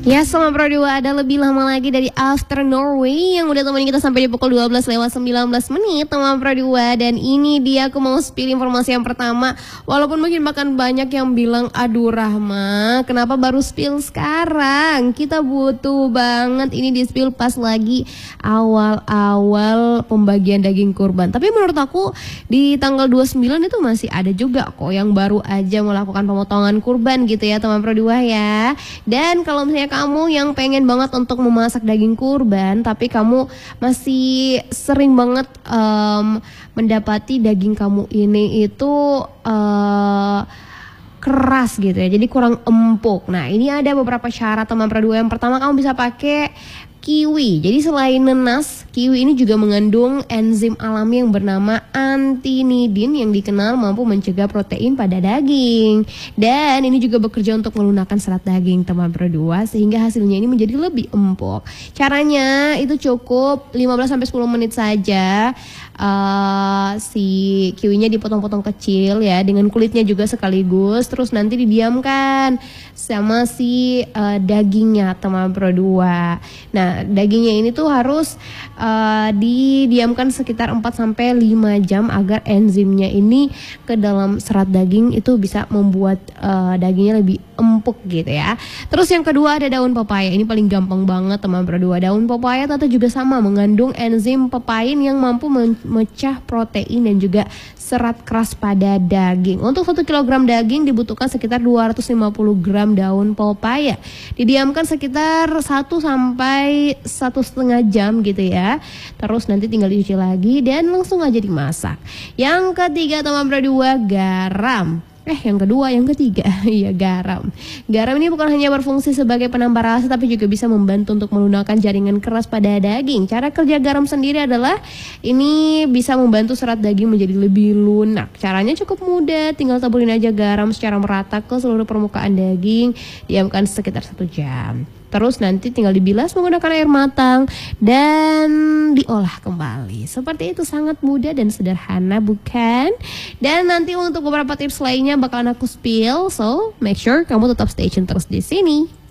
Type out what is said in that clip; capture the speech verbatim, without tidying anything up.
Ya, selamat Pro dua, ada lebih lama lagi dari After Norway yang udah temenin kita sampai di pukul dua belas lewat sembilan belas menit, teman Pro dua. Dan ini dia, aku mau spill informasi yang pertama. Walaupun mungkin bahkan banyak yang bilang, aduh Rahma, kenapa baru spill sekarang? Kita butuh banget ini di spill pas lagi awal-awal pembagian daging kurban. Tapi menurut aku di tanggal dua puluh sembilan itu masih ada juga kok yang baru aja melakukan pemotongan kurban gitu ya, teman Pro dua ya. Dan kalau misalnya kamu yang pengen banget untuk memasak daging kurban, tapi kamu masih sering banget um, mendapati daging kamu ini itu uh, keras gitu ya, jadi kurang empuk. Nah, ini ada beberapa syarat teman Pro dua. Yang pertama, kamu bisa pakai kiwi. Jadi selain nenas, kiwi ini juga mengandung enzim alami yang bernama antinidin yang dikenal mampu mencegah protein pada daging. Dan ini juga bekerja untuk melunakkan serat daging, teman Pro dua, sehingga hasilnya ini menjadi lebih empuk. Caranya itu cukup lima belas sampai sepuluh menit saja. Uh, si kiwinya dipotong-potong kecil ya, dengan kulitnya juga sekaligus. Terus nanti didiamkan sama si uh, dagingnya, teman Pro dua. Nah, dagingnya ini tuh harus uh, didiamkan sekitar empat sampai lima jam agar enzimnya ini ke dalam serat daging itu bisa membuat uh, dagingnya lebih empuk gitu ya. Terus yang kedua ada daun pepaya. Ini paling gampang banget, teman Pro dua. Daun pepaya ternyata juga sama mengandung enzim pepain yang mampu memecah protein dan juga serat keras pada daging. Untuk satu kilogram daging dibutuhkan sekitar dua ratus lima puluh gram daun pepaya. Didiamkan sekitar satu sampai satu setengah jam gitu ya. Terus nanti tinggal dicuci lagi dan langsung aja dimasak. Yang ketiga, teman Pro dua, garam. Eh yang kedua, yang ketiga, iya garam. Garam ini bukan hanya berfungsi sebagai penambah rasa, tapi juga bisa membantu untuk melunakkan jaringan keras pada daging. Cara kerja garam sendiri adalah ini bisa membantu serat daging menjadi lebih lunak. Caranya cukup mudah, tinggal taburin aja garam secara merata ke seluruh permukaan daging. Diamkan sekitar satu jam. Terus nanti tinggal dibilas menggunakan air matang dan diolah kembali. Seperti itu, sangat mudah dan sederhana, bukan? Dan nanti untuk beberapa tips lainnya bakalan aku spill, so make sure kamu tetap stay tune terus di sini.